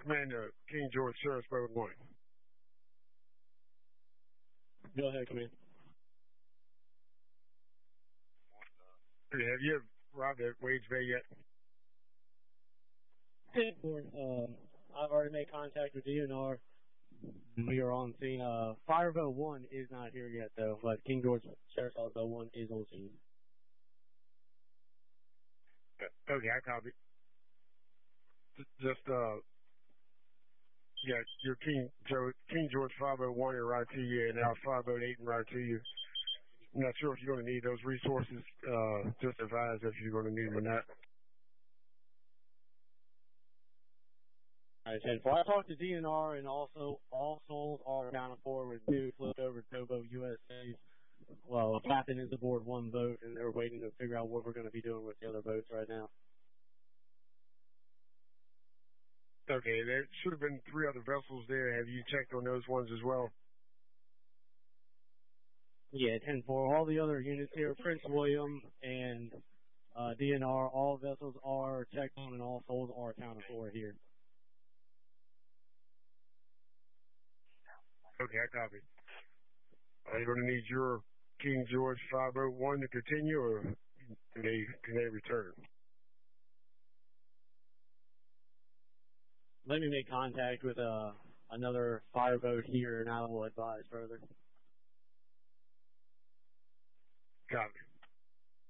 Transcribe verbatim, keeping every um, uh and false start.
Commander, King George Sheriff's Boat one. Go ahead, Commander. Have you arrived at Wades Bay yet? Uh, I've already made contact with D N R. We are on scene. Uh, Fire Boat one is not here yet, though, but King George Sheriff's Boat one is on scene. Okay, I copy. Just, uh, yeah, your King, Joe, King George five oh one in right to you, and now five oh eight in right to you. I'm not sure if you're going to need those resources. Uh, just advise if you're going to need them or not. All right, ten four. I talked to D N R, and also all souls are accounted for with two flipped over Tobo U S As. Well, the captain is aboard one boat, and they're waiting to figure out what we're going to be doing with the other boats right now. Okay, there should have been three other vessels there. Have you checked on those ones as well? Yeah, ten four. All the other units here, Prince William and uh, D N R, all vessels are checked on, and all souls are accounted for here. Okay, I copy. Are you going to need your King George five oh one to continue, or can they, can they return? Let me make contact with uh, another fireboat here, and I will advise further. Copy.